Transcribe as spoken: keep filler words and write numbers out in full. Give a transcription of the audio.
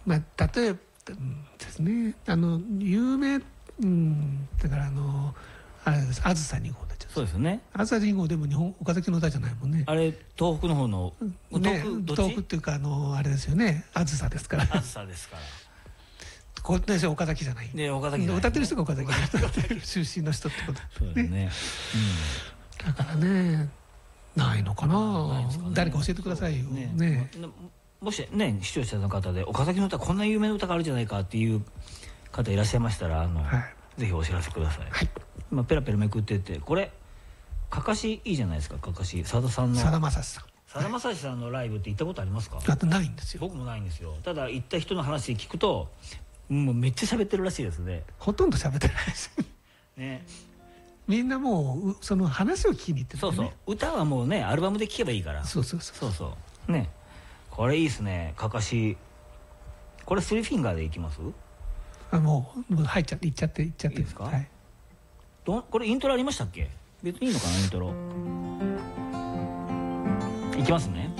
まあ例えばですね、あの有名、うん、だからあのあれです、あずさにごうで。 そうですよね。 あずさにごうでも日本岡崎の歌じゃないもんね。 あれ東北の方の、 ね、 東北どっち？ 東北っていうかあのあれですよね、あずさですから。 あずさですから。 こっちは岡崎じゃない。 で岡崎、ね、 歌ってる人が岡崎の人出身の人ってこと。 そうですね。 うん、だからね、ないのかな。 ね、 誰か教えてくださいよ。ね。ねもしね視聴者の方で岡崎の歌こんな有名な歌があるじゃないかっていう方いらっしゃいましたら、あの、はい、ぜひお知らせください。はい、今ペラペラめくってて、これかかしいいじゃないですか。かかしさださんのさだまさしさんさだまさしさんのライブって行ったことありますか？ あとないんですよ。 僕もないんですよ。ただ行った人の話で聞くともうめっちゃ喋ってるらしいですね。 ほとんど喋ってないですね。みんなもうその話を聞きに行ってる、ね、 そうそう、歌はもうねアルバムで聴けばいいから。 そうそうそうそうそうね。これいいですね。かかしこれスリーフィンガーでいきます？ あ、もう入っちゃっていっちゃっていっちゃっていいですか？はい、 どこれイントロありましたっけ？別にいいのかなイントロ。いきますね。